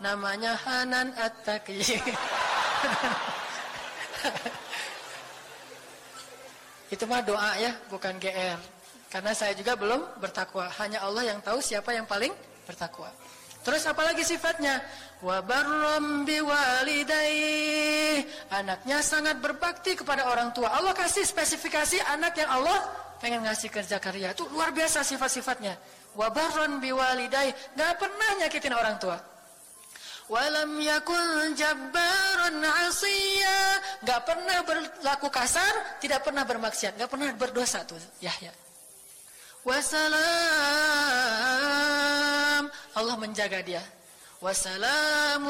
Namanya Hanan At-Taqi. Itu mah doa ya, bukan GR. Karena saya juga belum bertakwa. Hanya Allah yang tahu siapa yang paling bertakwa. Terus apalagi sifatnya? Wa barram biwalidayhi. Anaknya sangat berbakti kepada orang tua. Allah kasih spesifikasi anak yang Allah pengen ngasih kerja karya. Itu luar biasa sifat-sifatnya. Wa barran biwalidayhi. Gak pernah nyakitin orang tua. Walam yakun jabbaran 'asiyya. Gak pernah berlaku kasar, tidak pernah bermaksiat, gak pernah berdosa tuh Yahya. Wassalam. Allah menjaga dia. Wassalamun